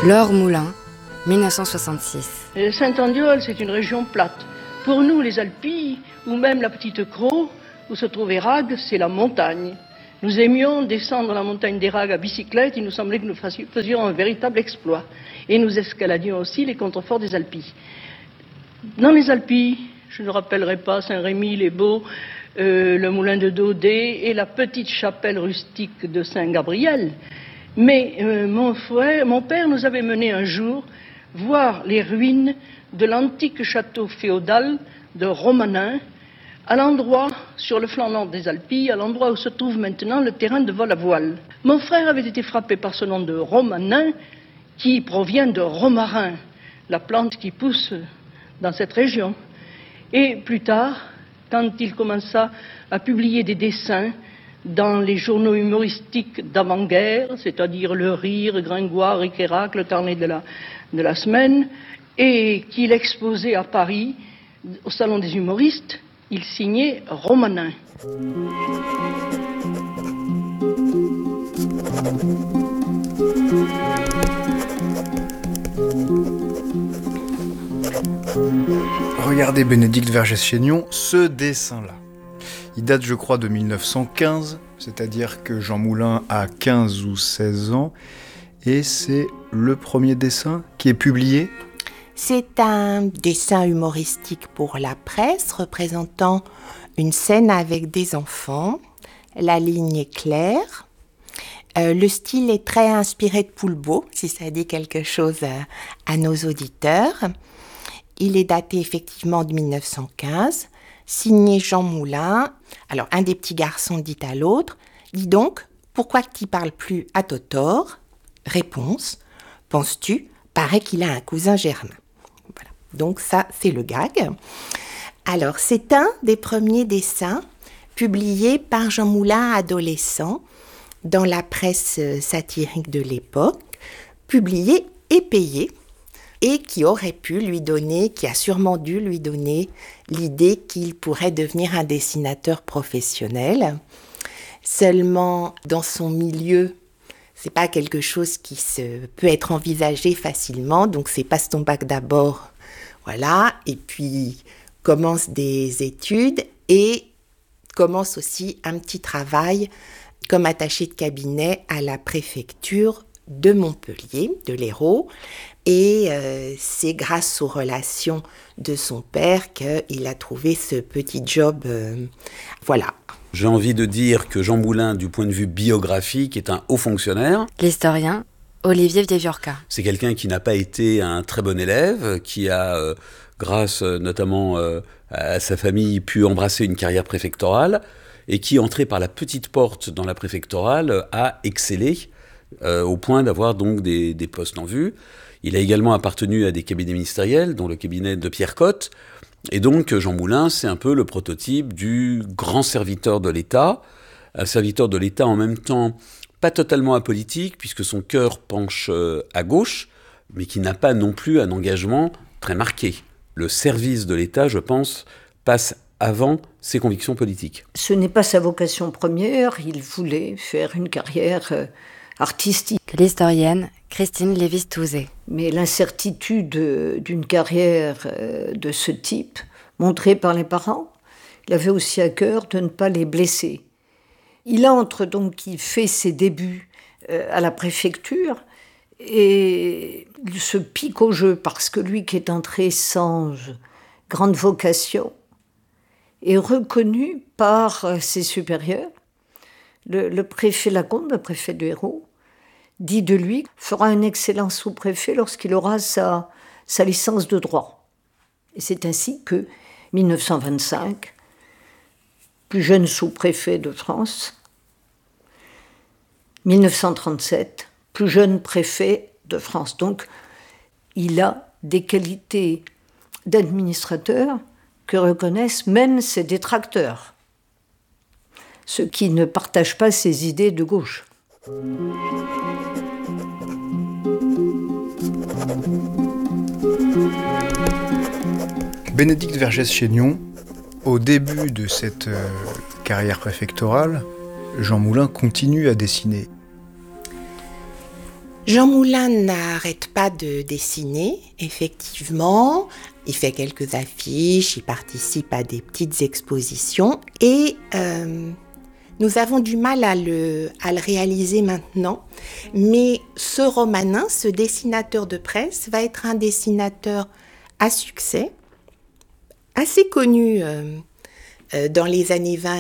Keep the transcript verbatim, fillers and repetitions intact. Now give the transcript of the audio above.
Laure Moulin, dix-neuf cent soixante-six. Saint-Andéol, c'est une région plate. Pour nous, les Alpilles, ou même la Petite Crau, où se trouve Érag, c'est la montagne. Nous aimions descendre la montagne d'Érag à bicyclette, il nous semblait que nous faisions un véritable exploit. Et nous escaladions aussi les contreforts des Alpilles. Dans les Alpilles, je ne rappellerai pas Saint-Rémy, les Baux, euh, le moulin de Daudet et la petite chapelle rustique de Saint-Gabriel. Mais euh, mon frère, mon père nous avait mené un jour voir les ruines de l'antique château féodal de Romanin, à l'endroit, sur le flanc nord des Alpilles, à l'endroit où se trouve maintenant le terrain de vol à voile. Mon frère avait été frappé par ce nom de Romanin, qui provient de romarin, la plante qui pousse dans cette région. Et plus tard, quand il commença à publier des dessins dans les journaux humoristiques d'avant-guerre, c'est-à-dire Le Rire, Gringoire, Ric-et-Rac, le carnet de la, de la semaine, et qu'il exposait à Paris, au Salon des humoristes, il signait Romanin. Regardez Bénédicte Vergès-Chaignon, ce dessin-là. Il date, je crois, de mille neuf cent quinze, c'est-à-dire que Jean Moulin a quinze ou seize ans, et c'est le premier dessin qui est publié. C'est un dessin humoristique pour la presse représentant une scène avec des enfants. La ligne est claire. Euh, le style est très inspiré de Poulbeau, si ça dit quelque chose à, à nos auditeurs. Il est daté effectivement de mille neuf cent quinze, signé Jean Moulin. Alors, un des petits garçons dit à l'autre, « Dis donc, pourquoi que t'y parles plus à Totor ?» Réponse, « Penses-tu, paraît qu'il a un cousin germain. » Voilà. Donc ça, c'est le gag. Alors, c'est un des premiers dessins publiés par Jean Moulin adolescent dans la presse satirique de l'époque, publié et payé, et qui aurait pu lui donner, qui a sûrement dû lui donner l'idée qu'il pourrait devenir un dessinateur professionnel. Seulement, dans son milieu, c'est pas quelque chose qui se, peut être envisagé facilement, donc c'est passe ton bac d'abord, voilà, et puis commence des études et commence aussi un petit travail comme attaché de cabinet à la préfecture de Montpellier, de l'Hérault, et euh, c'est grâce aux relations de son père qu'il a trouvé ce petit job, euh, voilà. J'ai envie de dire que Jean Moulin, du point de vue biographique, est un haut fonctionnaire. L'historien Olivier Vieviorca. C'est quelqu'un qui n'a pas été un très bon élève, qui a, euh, grâce euh, notamment euh, à sa famille, pu embrasser une carrière préfectorale, et qui, entré par la petite porte dans la préfectorale, a excellé euh, au point d'avoir donc des, des postes en vue. Il a également appartenu à des cabinets ministériels, dont le cabinet de Pierre Cotte. Et donc, Jean Moulin, c'est un peu le prototype du grand serviteur de l'État, un serviteur de l'État en même temps pas totalement apolitique, puisque son cœur penche à gauche, mais qui n'a pas non plus un engagement très marqué. Le service de l'État, je pense, passe avant ses convictions politiques. Ce n'est pas sa vocation première, il voulait faire une carrière euh, artistique. L'historienne Christine Lévis-Touzé. Mais l'incertitude d'une carrière euh, de ce type, montrée par les parents, il avait aussi à cœur de ne pas les blesser. Il entre donc, il fait ses débuts euh, à la préfecture et il se pique au jeu parce que lui qui est entré sans grande vocation est reconnu par ses supérieurs. Le, le préfet Lacombe, le préfet du Hérault, dit de lui fera un excellent sous-préfet lorsqu'il aura sa, sa licence de droit. Et c'est ainsi que, dix-neuf cent vingt-cinq, plus jeune sous-préfet de France, dix-neuf cent trente-sept, plus jeune préfet de France. Donc, il a des qualités d'administrateur que reconnaissent même ses détracteurs, ceux qui ne partagent pas ses idées de gauche. Bénédicte Vergès-Chaignon, au début de cette euh, carrière préfectorale, Jean Moulin continue à dessiner. Jean Moulin n'arrête pas de dessiner, effectivement. Il fait quelques affiches, il participe à des petites expositions et euh, nous avons du mal à le, à le réaliser maintenant. Mais ce romanin, ce dessinateur de presse, va être un dessinateur à succès, assez connu euh, euh, dans les années vingt